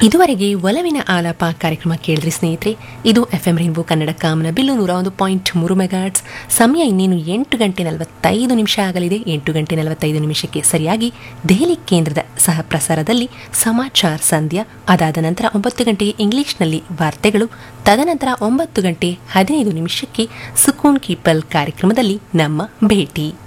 ಇದುವರೆಗೆ ಒಲವಿನ ಆಲಾಪ ಕಾರ್ಯಕ್ರಮ ಕೇಳಿದ್ರಿ ಸ್ನೇಹಿತರೆ. ಇದು FM ರೈನ್ಬೋ ಕನ್ನಡ ಕಾಮನ ಬಿಲ್ಲು 101.3 ಮೆಗಾಟ್ಸ್. ಸಮಯ ಇನ್ನೇನು 8:45 ಆಗಲಿದೆ. 8:45 ಸರಿಯಾಗಿ ದೆಹಲಿ ಕೇಂದ್ರದ ಸಹ ಪ್ರಸಾರದಲ್ಲಿ ಸಮಾಚಾರ ಸಂಧ್ಯಾ, ಅದಾದ ನಂತರ 9 ಗಂಟೆಗೆ ಇಂಗ್ಲಿಷ್ನಲ್ಲಿ ವಾರ್ತೆಗಳು, ತದನಂತರ 9:15 ಸುಕೂನ್ ಕಿ ಪಲ್ ಕಾರ್ಯಕ್ರಮದಲ್ಲಿ ನಮ್ಮ ಭೇಟಿ.